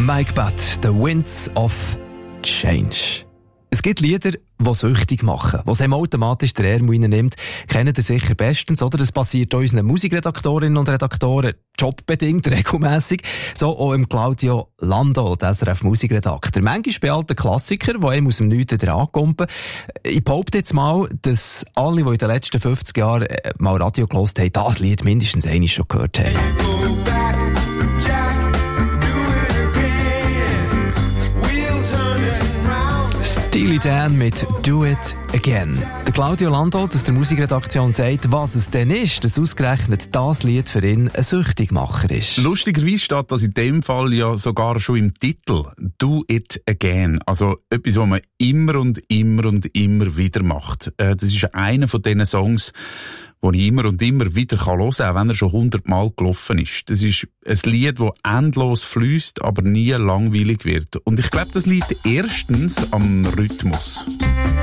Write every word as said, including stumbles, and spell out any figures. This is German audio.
Mike Butt, The Winds of Change. Es gibt Lieder, die süchtig machen, die einem automatisch der Ärmel reinnimmt. Kennt ihr sicher bestens, oder? Das passiert unseren Musikredaktorinnen und Redaktoren jobbedingt, regelmässig. So auch im Claudio Landolt, der S R F-Musikredakteur. Manchmal bei alten Klassikern, die einem aus dem Nichts wieder ankommen. Ich behaupte jetzt mal, dass alle, die in den letzten fünfzig Jahren mal Radio gehört haben, das Lied mindestens einmal schon gehört haben. Steely Dan mit Do It Again. Der Claudio Landolt aus der Musikredaktion sagt, was es denn ist, dass ausgerechnet das Lied für ihn ein Süchtigmacher ist. Lustigerweise steht das in dem Fall ja sogar schon im Titel. Do It Again. Also etwas, was man immer und immer und immer wieder macht. Das ist einer von diesen Songs, den ich immer und immer wieder hören kann, auch wenn er schon hundertmal gelaufen ist. Das ist ein Lied, das endlos fließt, aber nie langweilig wird. Und ich glaube, das liegt erstens am Rhythmus.